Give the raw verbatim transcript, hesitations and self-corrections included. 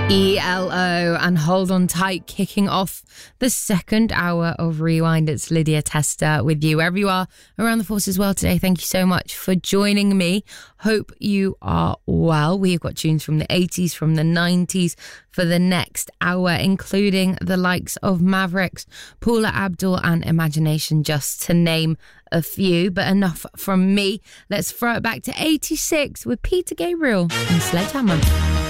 E L O and Hold On Tight, kicking off the second hour of Rewind. It's Lydia Testa with you wherever you are around the forces world today. Thank you so much for joining me. Hope you are well. We've got tunes from the eighties, from the nineties for the next hour, including the likes of Mavericks, Paula Abdul and Imagination, just to name a few. But enough from me. Let's throw it back to eighty-six with Peter Gabriel and Sledgehammer.